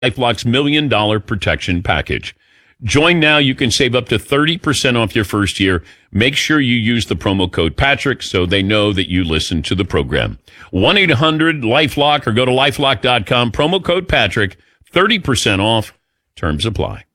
LifeLock's $1 Million Protection Package. Join now. You can save up to 30% off your first year. Make sure you use the promo code Patrick so they know that you listen to the program. 1-800-LifeLock or go to LifeLock.com. Promo code Patrick, 30% off. Terms apply.